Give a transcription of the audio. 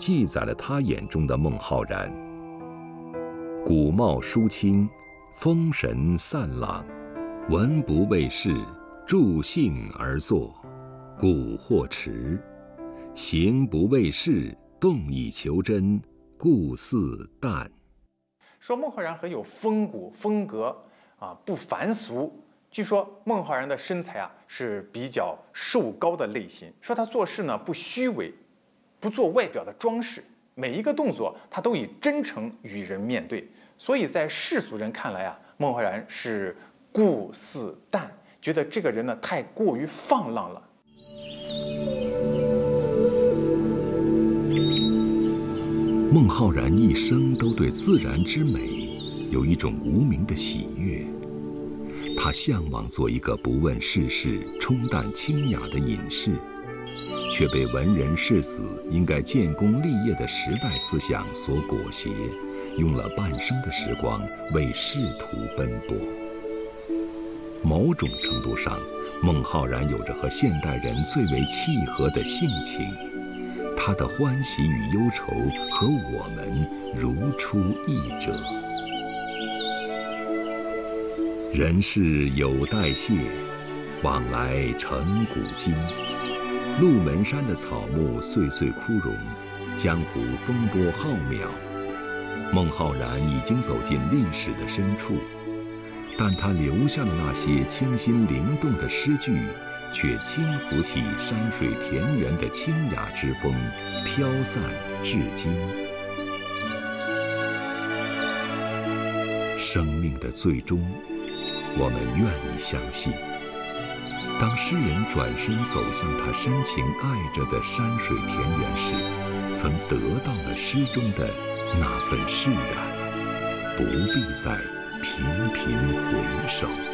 记载了他眼中的孟浩然：古貌疏清，风神散朗，文不为世，助兴而作，古或迟；行不为事，动以求真，故似淡。 说孟浩然很有风骨风格不凡俗。据说孟浩然的身材是比较瘦高的类型，说他做事呢不虚伪，不做外表的装饰，每一个动作他都以真诚与人面对。所以在世俗人看来孟浩然是故似淡，觉得这个人呢太过于放浪了。 孟浩然一生都对自然之美有一种无名的喜悦，他向往做一个不问世事、冲淡清雅的隐士，却被文人士子应该建功立业的时代思想所裹挟，用了半生的时光为仕途奔波。某种程度上，孟浩然有着和现代人最为契合的性情，他的欢喜与忧愁和我们如出一辙。人世有代谢，往来成古今。鹿门山的草木岁岁枯荣，江湖风波浩渺。孟浩然已经走进历史的深处，但他留下的那些清新灵动的诗句，却轻拂起山水田园的清雅之风，飘散至今。生命的最终，我们愿意相信，当诗人转身走向他深情爱着的山水田园时，曾得到了诗中的那份释然，不必再频频回首。